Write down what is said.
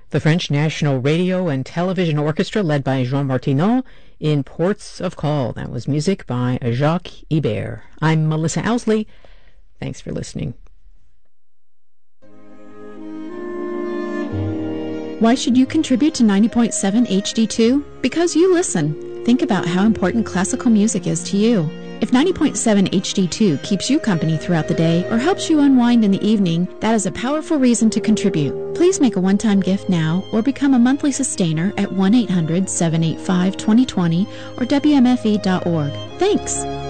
The French National Radio and Television Orchestra, led by Jean Martineau, in Ports of Call. That was music by Jacques Ibert. I'm Melissa Owsley. Thanks for listening. Why should you contribute to 90.7 HD2? Because you listen. Think about how important classical music is to you. If 90.7 HD2 keeps you company throughout the day or helps you unwind in the evening, that is a powerful reason to contribute. Please make a one-time gift now or become a monthly sustainer at 1-800-785-2020 or WMFE.org. Thanks!